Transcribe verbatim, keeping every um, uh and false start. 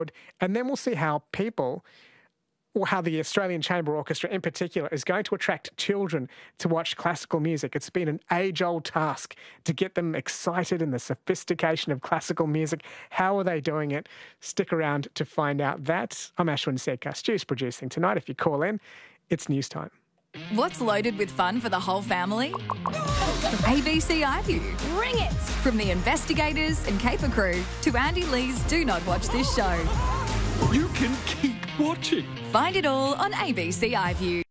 And then we'll see how people, or how the Australian Chamber Orchestra in particular, is going to attract children to watch classical music. It's been an age-old task to get them excited in the sophistication of classical music. How are they doing it? Stick around to find out that. I'm Ashwin Sekar. Stu's producing tonight. If you call in, it's news time. What's loaded with fun for the whole family? A B C iView. Bring it! From the investigators and caper crew to Andy Lee's Do Not Watch This Show. You can keep watching. Find it all on A B C iView.